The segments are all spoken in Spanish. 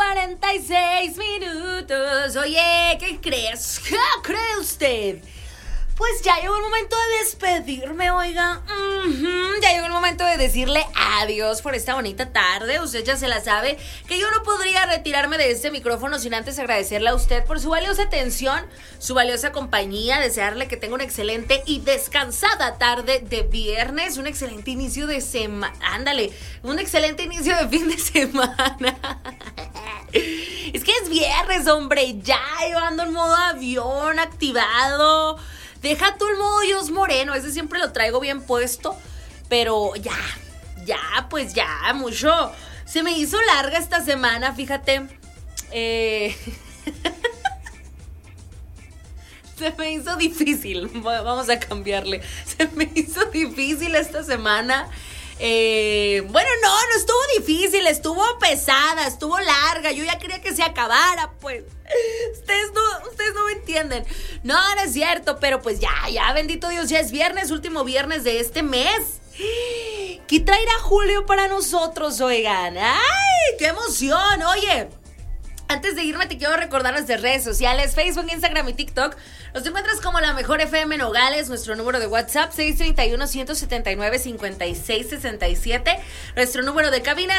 8:46. Oye, ¿qué crees? ¿Qué cree usted? Pues ya llegó el momento de despedirme, oiga. Ya llegó el momento de decirle adiós por esta bonita tarde. Usted ya se la sabe, que yo no podría retirarme de este micrófono sin antes agradecerle a usted por su valiosa atención, su valiosa compañía, desearle que tenga una excelente y descansada tarde de viernes, un excelente inicio de semana. Ándale, un excelente inicio de fin de semana. Es que es viernes, hombre. Ya yo ando en modo avión activado. Deja tú el modo Dios Moreno, ese siempre lo traigo bien puesto, pero pues ya, mucho. Se me hizo larga esta semana, fíjate. Se me hizo difícil, vamos a cambiarle. Se me hizo difícil esta semana. Bueno, no estuvo difícil, estuvo pesada, estuvo larga. Yo ya quería que se acabara, pues. Ustedes no me entienden. No es cierto, pero pues ya, bendito Dios, ya es viernes, último viernes de este mes. ¿Qué traerá Julio para nosotros, oigan? ¡Ay, qué emoción! Oye, antes de irme te quiero recordar nuestras redes sociales, Facebook, Instagram y TikTok. Nos encuentras como La Mejor FM Nogales, nuestro número de WhatsApp 631-179-5667, nuestro número de cabina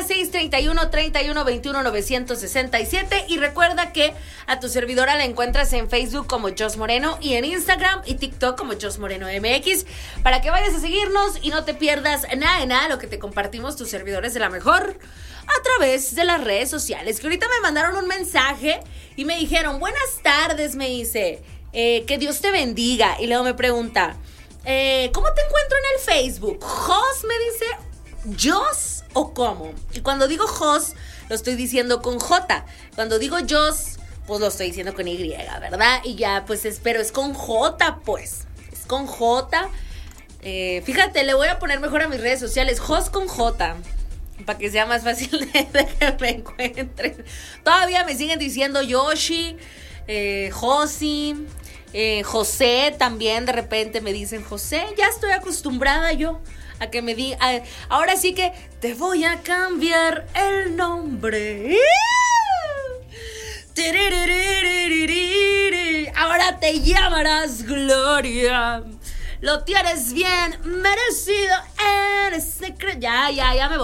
631-3121-967. Y recuerda que a tu servidora la encuentras en Facebook como Jos Moreno y en Instagram y TikTok como Jos Moreno MX, para que vayas a seguirnos y no te pierdas nada de lo que te compartimos tus servidores de La Mejor a través de las redes sociales. Que ahorita me mandaron un mensaje y me dijeron, buenas tardes, me dice, que Dios te bendiga. Y luego me pregunta, ¿cómo te encuentro en el Facebook? ¿Jos? Me dice, ¿Jos o cómo? Y cuando digo Jos, lo estoy diciendo con J. Cuando digo Jos, pues lo estoy diciendo con Y, ¿verdad? Y ya, pues espero, es con J, pues. Es con J. Fíjate, le voy a poner mejor a mis redes sociales, Jos con J, para que sea más fácil de que me encuentren. Todavía me siguen diciendo Yoshi, Josi, José también. De repente me dicen José. Ya estoy acostumbrada yo a que me digan. Ahora sí que te voy a cambiar el nombre. Ahora te llamarás Gloria. Lo tienes bien merecido. Eres secreto. Ya me voy.